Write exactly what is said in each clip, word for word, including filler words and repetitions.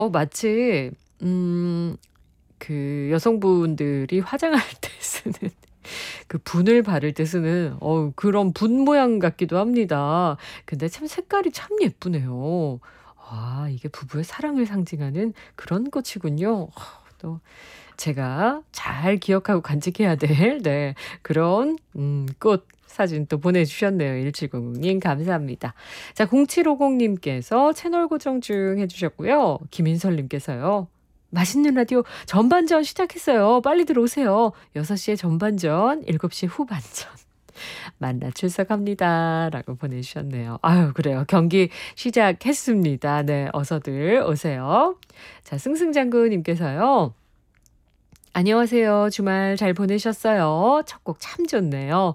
어 마치 음 그 여성분들이 화장할 때 쓰는 그 분을 바를 때 쓰는 어 그런 분 모양 같기도 합니다. 근데 참 색깔이 참 예쁘네요. 아 이게 부부의 사랑을 상징하는 그런 꽃이군요. 또 제가 잘 기억하고 간직해야 될 네 그런 음 꽃 사진 또 보내주셨네요. 일칠공육 님 감사합니다. 자 공칠오공 님께서 채널 고정 중 해 주셨고요. 김인설 님께서요. "맛있는 라디오 전반전 시작했어요. 빨리 들어오세요. 여섯 시에 전반전, 일곱 시 후반전. 만나 출석합니다."라고 보내주셨네요. 아유 그래요. 경기 시작했습니다. 네 어서들 오세요. 자 승승장구 님께서요. "안녕하세요. 주말 잘 보내셨어요? 첫 곡 참 좋네요.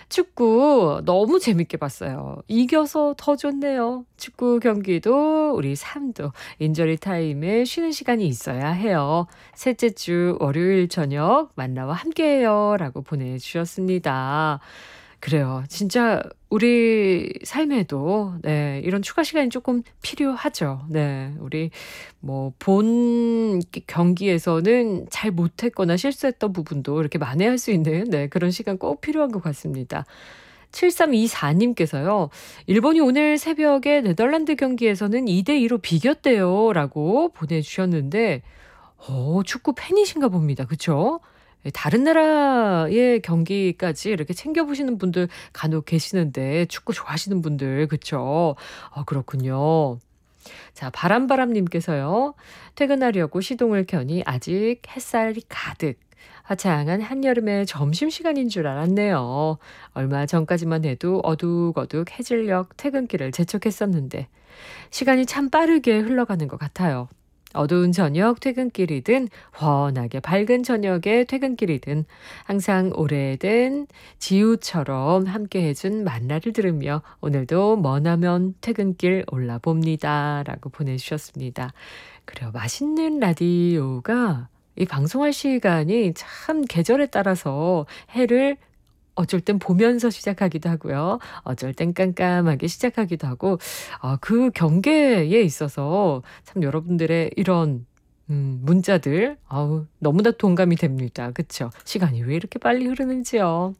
축구 너무 재밌게 봤어요. 이겨서 더 좋네요. 축구 경기도 우리 삶도 인저리 타임에 쉬는 시간이 있어야 해요. 셋째 주 월요일 저녁 만나와 함께해요."라고 보내주셨습니다. 그래요. 진짜 우리 삶에도 네 이런 추가 시간이 쪼끔 필요하죠. 네. 우리 뭐 본 기 경기에서는 잘 못했거나 실수했던 부분도 이렇게 만회할 수 있는 네 그런 시간 꼭 필요한 것 같습니다. 칠삼이사 님께서요. "일본이 오늘 새벽에 네덜란드 경기에서는 이 대 이로 비겼대요."라고 보내주셨는데 어 축구 팬이신가 봅니다. 그쵸? 예 다른 나라의 경기까지 이렇게 챙겨 보시는 분들 간혹 계시는데 축구 좋아하시는 분들 그쵸? 아 그렇군요. 자 바람바람 님께서요. "퇴근하려고 시동을 켜니 아직 햇살이 가득. 화창한 한여름의 점심시간인 줄 알았네요. 얼마 전까지만 해도 어둑어둑해질녘 퇴근길을 재촉했었는데 시간이 참 빠르게 흘러가는 것 같아요. 어두운 저녁 퇴근길이든 환하게 밝은 저녁의 퇴근길이든 항상 오래된 지우처럼 함께해 준 만나를 들으며 오늘도 머나먼 퇴근길 올라봅니다."라고 보내주셨습니다. 그래요. 맛있는 라디오가 이 방송할 시간이 참 계절에 따라서 해를 어쩔 땐 보면서 시작하기도 하고요. 어쩔 땐 깜깜하게 시작하기도 하고 아 그 경계에 있어서 참 여러분들의 이런 음 문자들 아우 너무나 동감이 됩니다. 그쵸? 시간이 왜 이렇게 빨리 흐르는지요.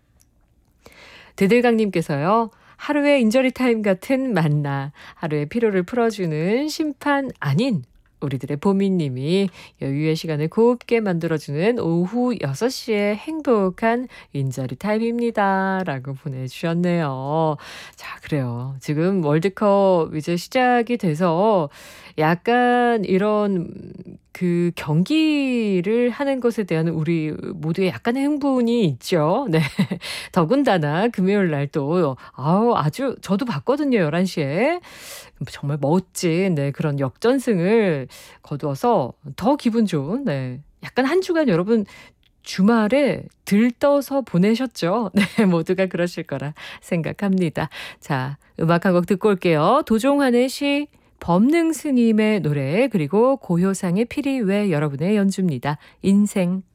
드들강 님께서요. "하루의 인저리 타임 같은 만나. 하루의 피로를 풀어주는 심판 아닌 우리들의 보미 님이 여유의 시간을 곱게 만들어주는 오후 여섯 시에 행복한 인저리 타임입니다."라고 보내주셨네요. 자 그래요. 지금 월드컵 이제 시작이 돼서 약간 이런 그 경기를 하는 것에 대한 우리 모두의 약간의 흥분이 있죠. 네. 더군다나 금요일 날 또 아우 아주 저도 봤거든요 열한 시에. 정말 멋진 네 그런 역전승을 거두어서 더 기분 좋은 네 약간 한 주간 여러분 주말에 들떠서 보내셨죠? 네 모두가 그러실 거라 생각합니다. 자 음악 한 곡 듣고 올게요. 도종환의 시, 범능 스님의 노래 그리고 고효상의 필이 왜 여러분의 연주입니다. 인생.